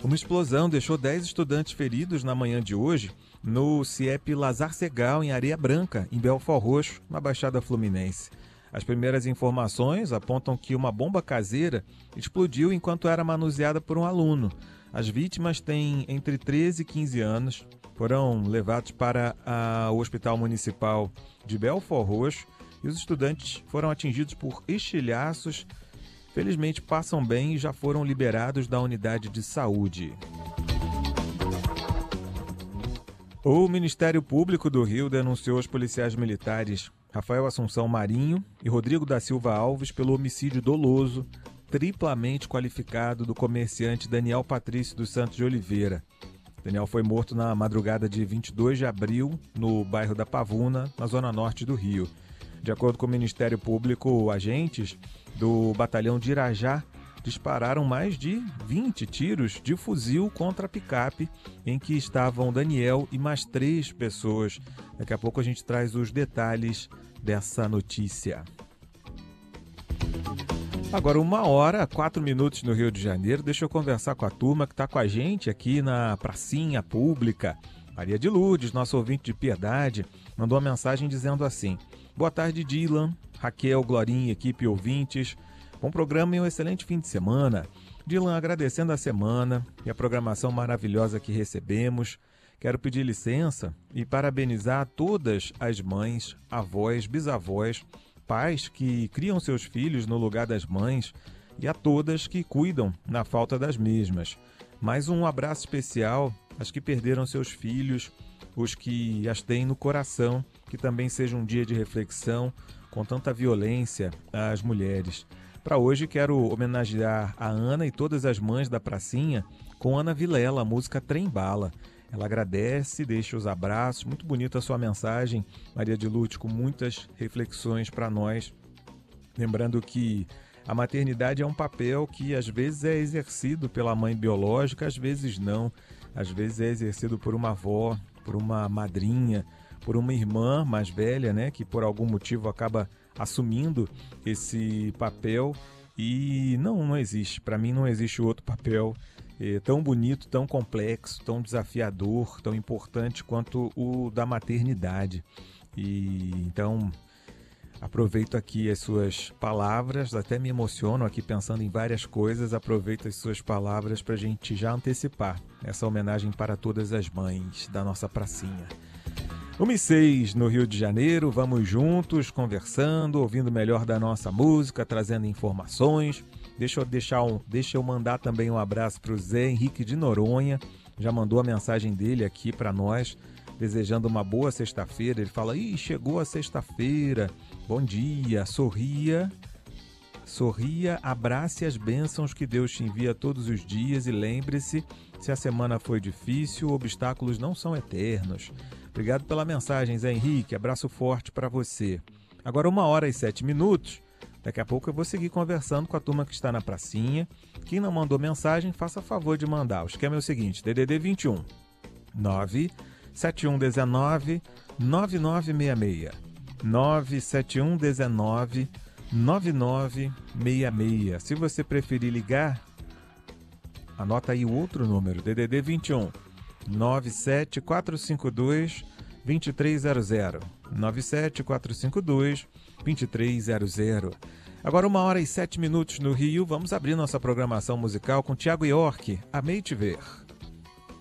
Uma explosão deixou 10 estudantes feridos na manhã de hoje no CIEP Lazar Segal, em Areia Branca, em Belford Roxo, na Baixada Fluminense. As primeiras informações apontam que uma bomba caseira explodiu enquanto era manuseada por um aluno. As vítimas têm entre 13 e 15 anos, foram levados para o Hospital Municipal de Belford Roxo e os estudantes foram atingidos por estilhaços. Felizmente passam bem e já foram liberados da unidade de saúde. O Ministério Público do Rio denunciou os policiais militares Rafael Assunção Marinho e Rodrigo da Silva Alves pelo homicídio doloso, triplamente qualificado do comerciante Daniel Patrício dos Santos de Oliveira. Daniel foi morto na madrugada de 22 de abril, no bairro da Pavuna, na zona norte do Rio. De acordo com o Ministério Público, agentes do batalhão de Irajá dispararam mais de 20 tiros de fuzil contra a picape em que estavam Daniel e mais 3 pessoas. Daqui a pouco a gente traz os detalhes dessa notícia. Agora, 1h04 no Rio de Janeiro. Deixa eu conversar com a turma que está com a gente aqui na pracinha pública. Maria de Lourdes, nosso ouvinte de Piedade, mandou uma mensagem dizendo assim: boa tarde, Dylan, Raquel, Glorinha, equipe ouvintes. Bom programa e um excelente fim de semana. Dylan, agradecendo a semana e a programação maravilhosa que recebemos. Quero pedir licença e parabenizar todas as mães, avós, bisavós, pais que criam seus filhos no lugar das mães e a todas que cuidam na falta das mesmas. Mais um abraço especial às que perderam seus filhos, os que as têm no coração, que também seja um dia de reflexão com tanta violência às mulheres. Para hoje quero homenagear a Ana e todas as mães da pracinha com Ana Vilela, a música Trem Bala. Ela agradece, deixa os abraços, muito bonita a sua mensagem, Maria de Lourdes, com muitas reflexões para nós. Lembrando que a maternidade é um papel que às vezes é exercido pela mãe biológica, às vezes não. Às vezes é exercido por uma avó, por uma madrinha, por uma irmã mais velha, né, que por algum motivo acaba assumindo esse papel e não existe. Para mim não existe outro papel tão bonito, tão complexo, tão desafiador, tão importante quanto o da maternidade. E então aproveito aqui as suas palavras, até me emociono aqui pensando em várias coisas, aproveito as suas palavras para a gente já antecipar essa homenagem para todas as mães da nossa pracinha. 1h06 no Rio de Janeiro, vamos juntos, conversando, ouvindo o melhor da nossa música, trazendo informações. Deixa eu mandar também um abraço para o Zé Henrique de Noronha, já mandou a mensagem dele aqui para nós, desejando uma boa sexta-feira. Ele fala: chegou a sexta-feira, bom dia, sorria, abrace as bênçãos que Deus te envia todos os dias e lembre-se, se a semana foi difícil, obstáculos não são eternos. Obrigado pela mensagem, Zé Henrique, abraço forte para você. Agora 1h07, daqui a pouco eu vou seguir conversando com a turma que está na pracinha. Quem não mandou mensagem, faça favor de mandar. O esquema é o seguinte: DDD 21 97119 9966 97119 9966. Se você preferir ligar, anota aí o outro número, DDD 21 97452 2300 97452 2300. Agora 1h07 no Rio, vamos abrir nossa programação musical com Thiago York, Amei Te Ver.